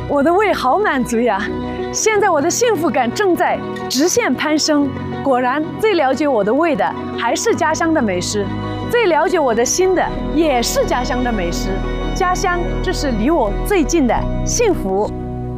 我的胃好满足呀！现在我的幸福感正在直线攀升。果然，最了解我的胃的还是家乡的美食，最了解我的心的也是家乡的美食。家乡，这是离我最近的幸福。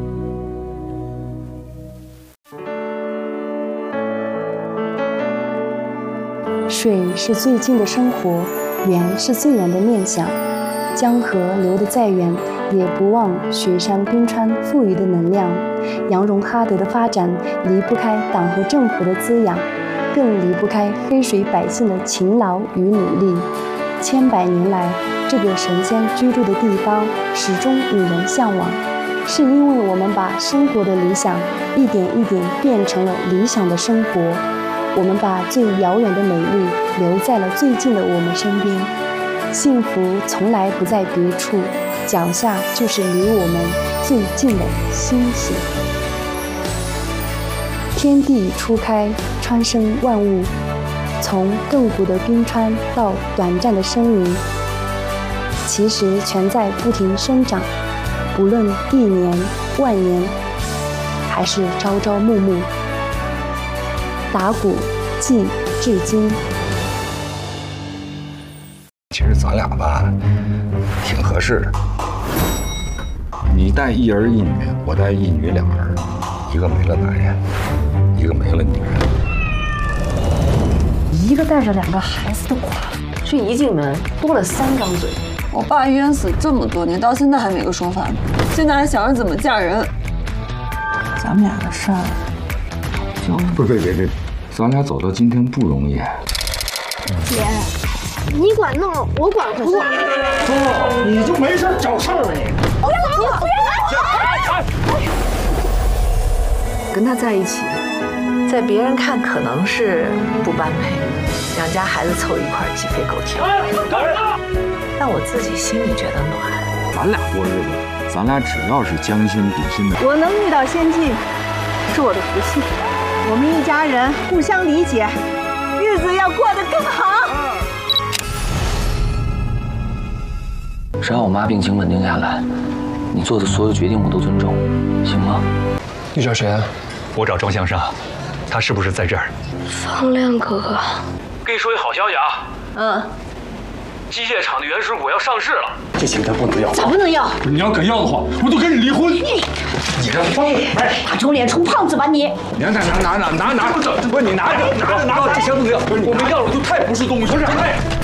水是最近的生活，缘是最远的念想。江河流得再远，也不忘雪山冰川赋予的能量。扬荣哈德的发展离不开党和政府的滋养，更离不开黑水百姓的勤劳与努力。千百年来，这个神仙居住的地方始终引人向往，是因为我们把生活的理想一点一点变成了理想的生活。我们把最遥远的美丽留在了最近的我们身边。幸福从来不在别处，脚下就是离我们最近的星星。天地初开，川生万物，从亘古的冰川到短暂的呻吟，其实全在不停生长。不论1年、万年，还是朝朝暮暮，打鼓记至今。 其实咱俩吧，挺合适的。你带1儿1女，我带1女2儿，一个没了男人，一个没了女人。 一个带着2个孩子的寡妇，这一进门多了3张嘴。 我爸冤死这么多年，到现在还没个说法呢。现在还想着怎么嫁人。咱们俩的事儿，就不是别，咱俩走到今天不容易。 姐，你管弄，我管不管？ 你就没事找事儿你。 不要打我！ 跟他在一起，在别人看可能是不般配，2家孩子凑一块儿鸡飞狗跳。但我自己心里觉得暖。 咱俩过日子，咱俩只要是将心比心的。 我能遇到先进，是我的福气。我们一家人互相理解，日子要过得更好。 只要我妈病情稳定下来，你做的所有决定我都尊重，行吗？ 你找谁啊？我找庄向上，他是不是在这儿？ 方亮哥哥， 跟你说一好消息啊！机械厂的原始股要上市了， 这钱咱不能要。 咋不能要？ 你要敢要的话，我就跟你离婚。你这疯子！哎， 打肿脸充胖子吧你！ 你拿！不是你拿着， 这钱不能要。我没要了，就太不是东西。不是，哎。